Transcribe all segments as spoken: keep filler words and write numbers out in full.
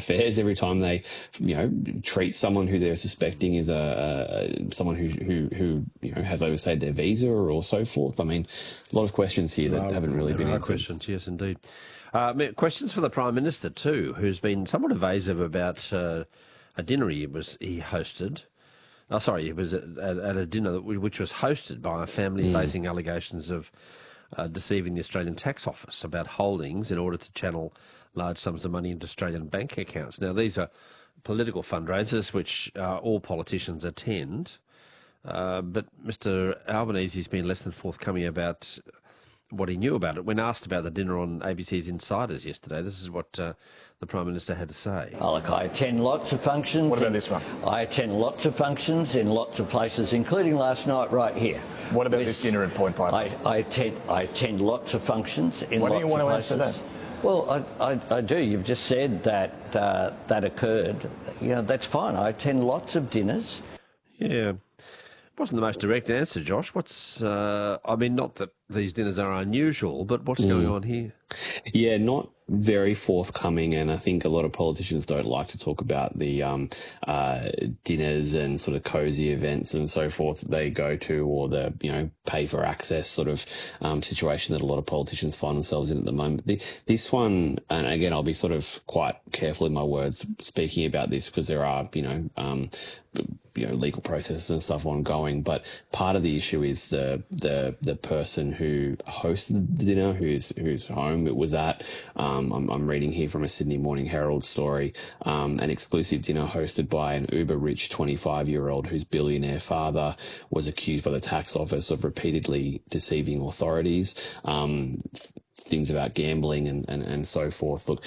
affairs every time they, you know, treat someone who they're suspecting is a, a someone who who who you know has overstayed their visa or so forth. I mean, a lot of questions here that Well, haven't really there been are answered. Questions, yes, indeed. Uh, questions for the Prime Minister too, who's been somewhat evasive about uh, a dinner he was he hosted. Oh, sorry, he was at, at, at a dinner which was hosted by a family mm. facing allegations of uh, deceiving the Australian Tax Office about holdings in order to channel large sums of money into Australian bank accounts. Now, these are political fundraisers which uh, all politicians attend, uh, but Mister Albanese's been less than forthcoming about what he knew about it. When asked about the dinner on A B C's Insiders yesterday, this is what uh, the Prime Minister had to say. Oh, look, I attend lots of functions. What about this one? I attend lots of functions in lots of places, including last night right here. What about this dinner at Point Piper? I, I, attend, I attend lots of functions in Why lots do you want of to places. answer that? Well, I, I, I do. You've just said that uh, that occurred. You know, that's fine. I attend lots of dinners. Yeah. Wasn't the most direct answer, Josh. What's, uh, I mean, not that these dinners are unusual, but what's mm. going on here? Yeah, not very forthcoming, and I think a lot of politicians don't like to talk about the um, uh, dinners and sort of cosy events and so forth that they go to, or the, you know, pay for access sort of um, situation that a lot of politicians find themselves in at the moment. The, this one, and again, I'll be sort of quite careful in my words speaking about this because there are, you know, um, you know, legal processes and stuff ongoing, but part of the issue is the the the person who hosted the dinner, whose whose home it was at. Um, I'm, I'm reading here from a Sydney Morning Herald story, um, an exclusive dinner hosted by an uber-rich twenty-five-year-old whose billionaire father was accused by the tax office of repeatedly deceiving authorities, um, things about gambling and, and, and so forth. Look,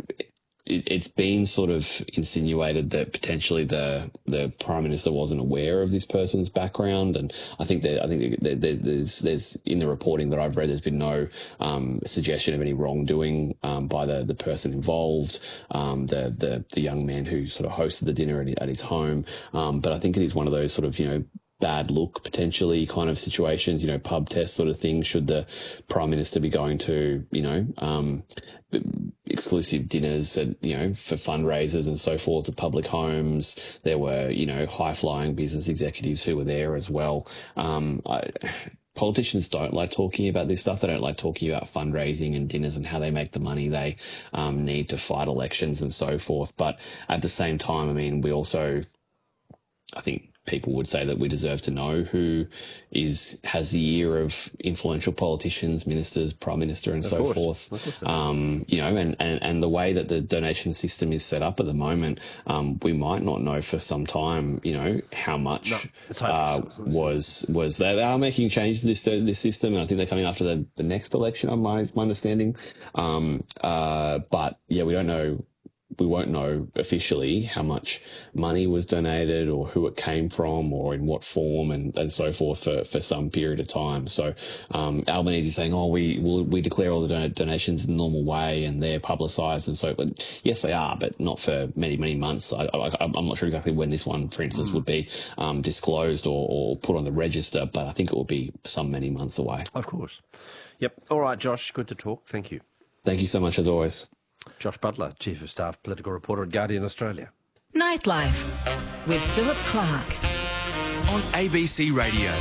it's been sort of insinuated that potentially the the Prime Minister wasn't aware of this person's background, and I think that I think that there's there's in the reporting that I've read, there's been no um, suggestion of any wrongdoing um, by the the person involved, um, the the the young man who sort of hosted the dinner at, at his home. Um, but I think it is one of those sort of, you know, bad look potentially kind of situations, you know, pub test sort of thing, should the Prime Minister be going to, you know, um, exclusive dinners and, you know, for fundraisers and so forth at public homes. There were, you know, high-flying business executives who were there as well. Um, I, politicians don't like talking about this stuff. They don't like talking about fundraising and dinners and how they make the money they um, need to fight elections and so forth. But at the same time, I mean, we also, I think, people would say that we deserve to know who is has the ear of influential politicians, ministers, prime minister, and of so course. forth. Um, you know, and, and, and the way that the donation system is set up at the moment, um, we might not know for some time, you know, how much no, uh, was was they, they are making changes to this to this system, and I think they're coming after the, the next election, on my my understanding. Um, uh, but yeah, we don't know. We won't know officially how much money was donated or who it came from or in what form and, and so forth for, for some period of time. So um, Albanese is saying, oh, we we'll, we declare all the don- donations in the normal way and they're publicised and so forth. Yes, they are, but not for many, many months. I, I, I'm not sure exactly when this one, for instance, mm. would be um, disclosed or, or put on the register, but I think it will be some many months away. Of course. Yep. All right, Josh, good to talk. Thank you. Thank you so much, as always. Josh Butler, Chief of Staff, Political Reporter at Guardian Australia. Nightlife with Philip Clark on A B C Radio.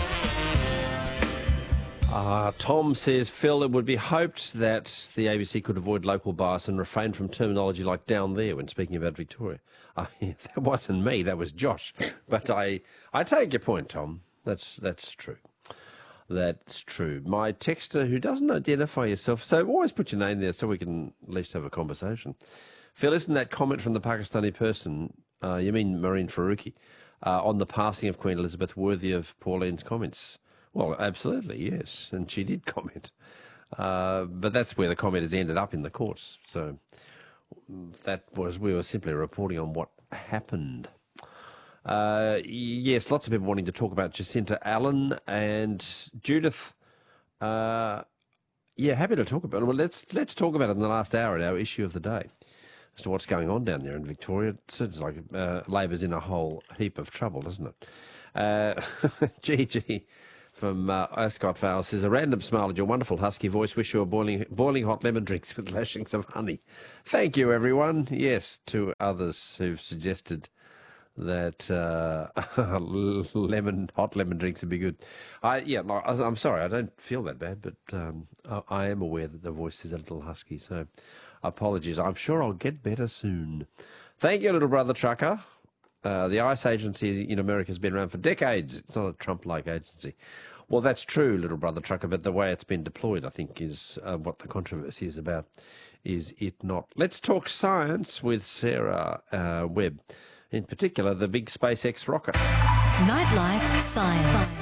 Uh, Tom says, Phil, it would be hoped that the A B C could avoid local bias and refrain from terminology like down there when speaking about Victoria. Uh, that wasn't me, that was Josh. But I, I take your point, Tom. That's that's true. That's true. My texter, who doesn't identify yourself, so always put your name there so we can at least have a conversation. Phil, isn't that comment from the Pakistani person, uh, you mean Marine Faruqi, uh, on the passing of Queen Elizabeth worthy of Pauline's comments? Well, absolutely, yes, and she did comment. Uh, but that's where the comment has ended up in the courts. So that was, we were simply reporting on what happened. Uh, yes, lots of people wanting to talk about Jacinta Allen and Judith. Uh, yeah, happy to talk about it. Well, let's let's talk about it in the last hour at our issue of the day as to what's going on down there in Victoria. It seems like uh, Labor's in a whole heap of trouble, doesn't it? Uh, Gigi from uh, Ascot Vale says, a random smile at your wonderful husky voice. Wish you a boiling, boiling hot lemon drinks with lashings of honey. Thank you, everyone. Yes, to others who've suggested that uh, lemon, hot lemon drinks would be good. I yeah, like, I'm sorry, I don't feel that bad, but um, I, I am aware that the voice is a little husky, so apologies. I'm sure I'll get better soon. Thank you, little brother trucker. Uh, the ICE agency in America has been around for decades. It's not a Trump-like agency. Well, that's true, little brother trucker, but the way it's been deployed, I think, is uh, what the controversy is about, is it not? Let's talk science with Sarah uh, Webb, in particular the big SpaceX rocket. Nightlife Science.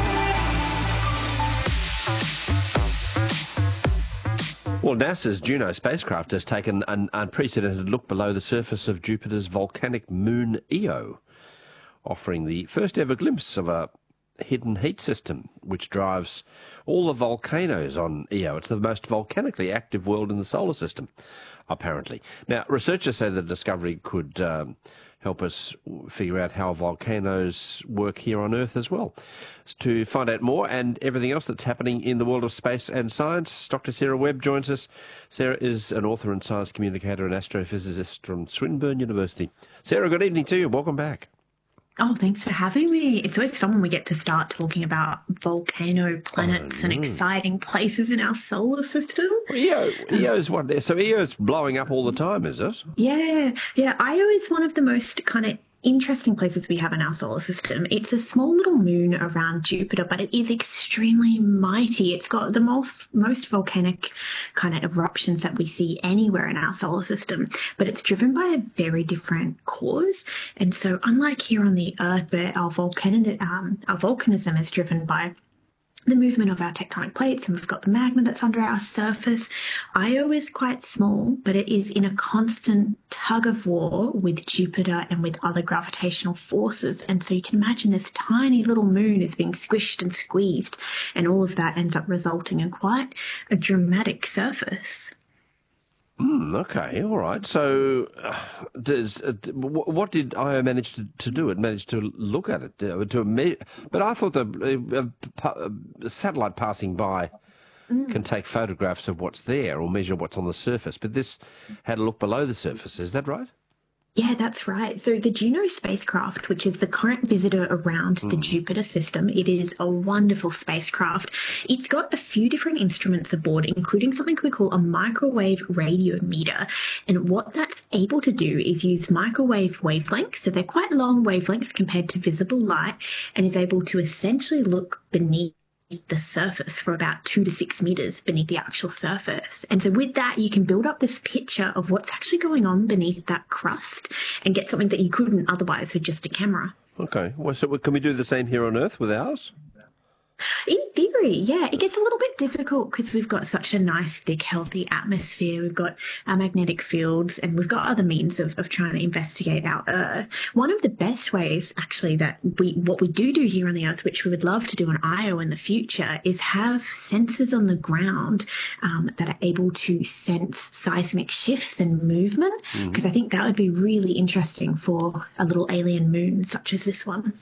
Well, NASA's Juno spacecraft has taken an unprecedented look below the surface of Jupiter's volcanic moon Io, offering the first ever glimpse of a hidden heat system which drives all the volcanoes on Io. It's the most volcanically active world in the solar system, apparently. Now, researchers say the discovery could um, help us figure out how volcanoes work here on Earth as well. To find out more and everything else that's happening in the world of space and science, Doctor Sarah Webb joins us. Sarah is an author and science communicator and astrophysicist from Swinburne University. Sarah, good evening to you. Welcome back. Oh, thanks for having me. It's always fun when we get to start talking about volcano planets and exciting places in our solar system. Well, Io, Io's what? So Io's blowing up all the time, is it? Yeah, yeah. Io is one of the most kind of interesting places we have in our solar system. It's a small little moon around Jupiter, but it is extremely mighty. It's got the most most volcanic kind of eruptions that we see anywhere in our solar system, but it's driven by a very different cause. And so unlike here on the Earth, where our volcan um, our volcanism is driven by the movement of our tectonic plates, and we've got the magma that's under our surface, Io is quite small, but it is in a constant tug of war with Jupiter and with other gravitational forces. And so you can imagine this tiny little moon is being squished and squeezed, and all of that ends up resulting in quite a dramatic surface. Mm, okay, all right. So, uh, does uh, what did Io manage to, to do? It managed to look at it, uh, to me. But I thought the uh, uh, satellite passing by mm. can take photographs of what's there or measure what's on the surface. But this had a look below the surface. Is that right? Yeah, that's right. So the Juno spacecraft, which is the current visitor around mm. the Jupiter system, it is a wonderful spacecraft. It's got a few different instruments aboard, including something we call a microwave radiometer. And what that's able to do is use microwave wavelengths, so they're quite long wavelengths compared to visible light, and is able to essentially look beneath the surface for about two to six meters beneath the actual surface. And so with that, you can build up this picture of what's actually going on beneath that crust and get something that you couldn't otherwise with just a camera. Okay. Well, so can we do the same here on Earth with ours? In theory, yeah. It gets a little bit difficult because we've got such a nice, thick, healthy atmosphere. We've got our magnetic fields, and we've got other means of, of trying to investigate our Earth. One of the best ways, actually, that we what we do do here on the Earth, which we would love to do on Io in the future, is have sensors on the ground um, that are able to sense seismic shifts and movement, because mm-hmm. I think that would be really interesting for a little alien moon such as this one.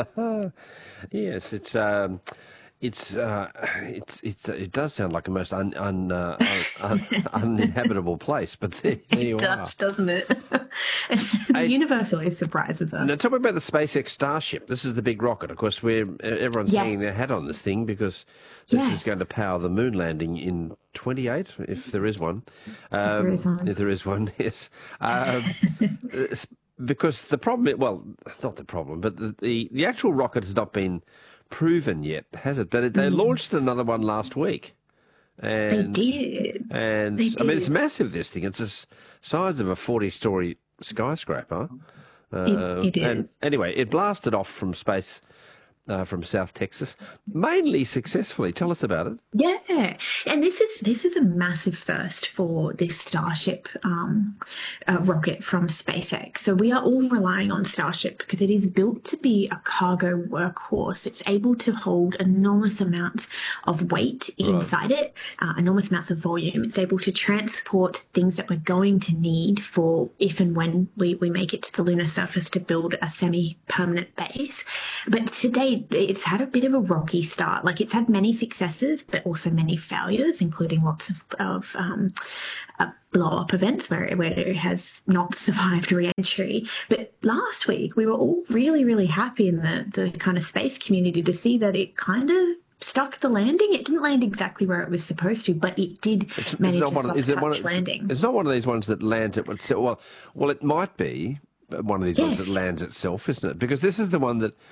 Yes, it's um, it's uh, it's it's it does sound like a most un, un, uh, un, un, uninhabitable place, but there, there you it does, are. Doesn't it? The I, universe always surprises us. Now, tell me about the SpaceX Starship. This is the big rocket. Of course, we're everyone's yes. hanging their hat on this thing because this yes. is going to power the moon landing in twenty-eight, if there is one. Um, if there is one. If there is one, yes. Um, Because the problem, well, not the problem, but the, the, the actual rocket has not been proven yet, has it? But they mm. launched another one last week. And, they did. And they did. I mean, it's massive, this thing. It's the size of a forty-story skyscraper. Uh, it, it and is. Anyway, it blasted off from space. Uh, from South Texas, mainly successfully. Tell us about it. Yeah, and this is this is a massive first for this Starship um, uh, rocket from SpaceX. So we are all relying on Starship because it is built to be a cargo workhorse. It's able to hold enormous amounts of weight inside right. it, uh, enormous amounts of volume. It's able to transport things that we're going to need for if and when we, we make it to the lunar surface to build a semi-permanent base. But today, it, it's had a bit of a rocky start. Like, it's had many successes, but also many failures, including lots of, of um, uh, blow-up events where, where it has not survived re-entry. But last week, we were all really, really happy in the, the kind of space community to see that it kind of stuck the landing. It didn't land exactly where it was supposed to, but it did it's, manage it's a one, soft is it one touch of, landing. It's not one of these ones that lands at well, well, it might be one of these Yes. ones that lands itself, isn't it? Because this is the one that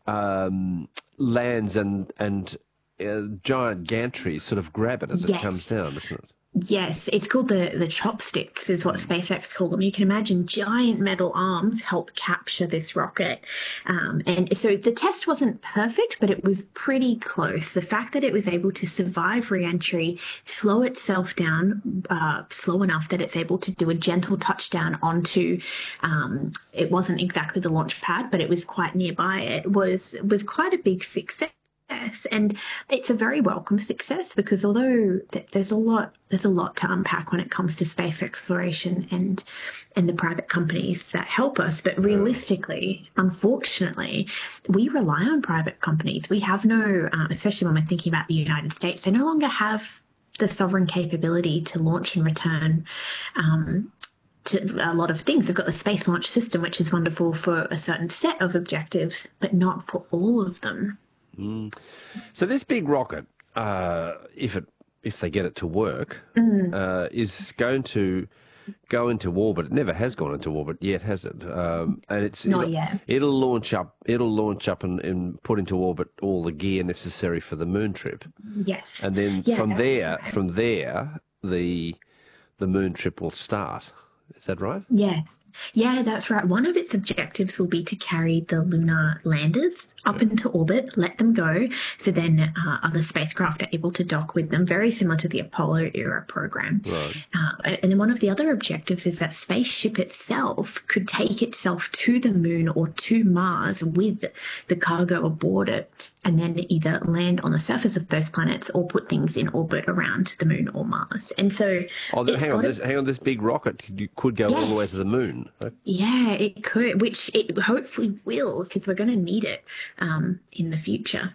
um, lands and and uh, giant gantries sort of grab it as Yes. it comes down, isn't it? Yes, it's called the, the chopsticks is what SpaceX call them. You can imagine giant metal arms help capture this rocket. Um, and so the test wasn't perfect, but it was pretty close. The fact that it was able to survive re-entry, slow itself down uh, slow enough that it's able to do a gentle touchdown onto, um, it wasn't exactly the launch pad, but it was quite nearby. It was, was quite a big success. Yes, and it's a very welcome success because although th- there's a lot, there's a lot to unpack when it comes to space exploration and and the private companies that help us. But realistically, unfortunately, we rely on private companies. We have no, uh, especially when we're thinking about the United States, they no longer have the sovereign capability to launch and return. Um, to a lot of things. They've got the Space Launch System, which is wonderful for a certain set of objectives, but not for all of them. Mm. So this big rocket, uh, if it if they get it to work, Mm. uh, is going to go into orbit. It never has gone into orbit yet, has it? Um, and it's Not it'll, yet. It'll launch up. It'll launch up and, and put into orbit all the gear necessary for the moon trip. Yes. And then Yeah, from that's there, right. from there, the the moon trip will start. Is that right? Yes. Yeah, that's right. One of its objectives will be to carry the lunar landers up into orbit, let them go, so then uh, other spacecraft are able to dock with them, very similar to the Apollo era program. Right. Uh, and then one of the other objectives is that spaceship itself could take itself to the moon or to Mars with the cargo aboard it, and then either land on the surface of those planets or put things in orbit around the moon or Mars. And so, Oh, it's hang on. got a- This, hang on. This big rocket could, could go all the way Yes. to the moon. yeah, it could, which it hopefully will, because we're going to need it um, in the future.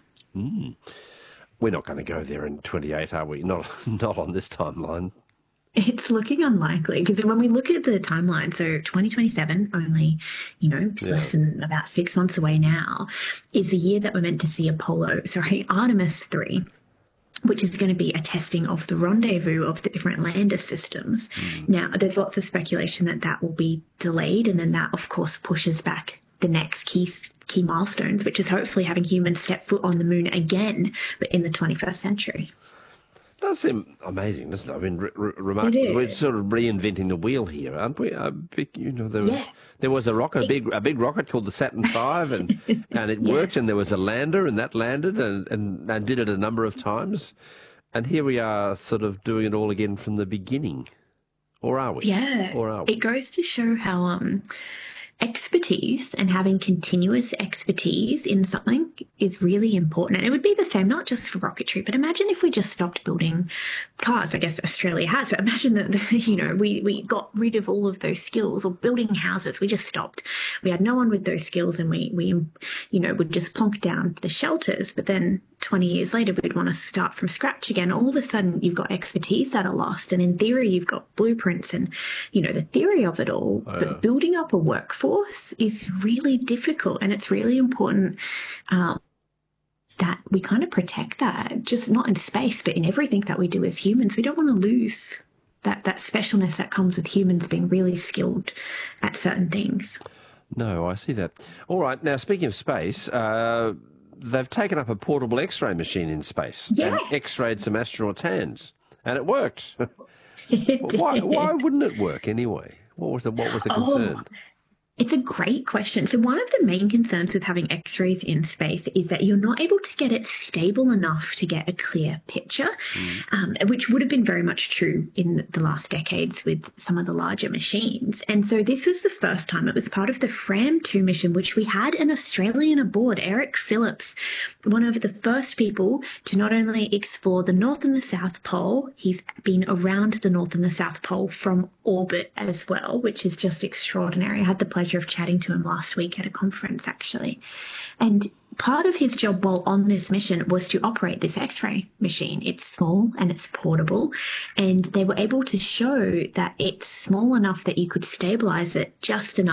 We're not going to go there in twenty-eight, are we? Not not on this timeline. It's looking unlikely because when we look at the timeline, so twenty twenty-seven, only, you know, it's less than about six months away now, is the year that we're meant to see Apollo, sorry, Artemis three, which is going to be a testing of the rendezvous of the different lander systems. Now, there's lots of speculation that that will be delayed, and then that, of course, pushes back the next key key milestones, which is hopefully having humans step foot on the moon again, but in the twenty-first century. Does seem amazing, doesn't it? I mean, re- re- remarkable. It is. We're sort of reinventing the wheel here, aren't we? A big, you know, there was, Yeah. there was a rocket, a big, a big rocket called the Saturn five, and and it worked. Yes. And there was a lander, and that landed, and, and and did it a number of times. And here we are, sort of doing it all again from the beginning, or are we? Yeah, Or are we? it goes to show how um, expertise and having continuous expertise in something is really important. And it would be the same, not just for rocketry, but imagine if we just stopped building cars. I guess Australia has, but imagine that, you know, we, we got rid of all of those skills, or building houses. We just stopped. We had no one with those skills, and we, we, you know, would just plonk down the shelters. But then twenty years later, we'd want to start from scratch again. All of a sudden, you've got expertise that are lost. And in theory, you've got blueprints and, you know, the theory of it all. But building up a workforce is really difficult. And it's really important um, that we kind of protect that, just not in space, but in everything that we do as humans. We don't want to lose that, that specialness that comes with humans being really skilled at certain things. No, I see that. All right. Now, speaking of space, uh, they've taken up a portable X-ray machine in space and Yes. X-rayed some astronauts' hands, and it worked. It why? did. Why wouldn't it work anyway? What was the What was the concern? It's a great question. So one of the main concerns with having X-rays in space is that you're not able to get it stable enough to get a clear picture, um, which would have been very much true in the last decades with some of the larger machines. And so this was the first time. It was part of the Fram two mission, which we had an Australian aboard, Eric Phillips, one of the first people to not only explore the North and the South Pole, he's been around the North and the South Pole from orbit as well, which is just extraordinary. I had the pleasure pleasure of chatting to him last week at a conference, actually. And part of his job while on this mission was to operate this X-ray machine. It's small and it's portable, and they were able to show that it's small enough that you could stabilize it just enough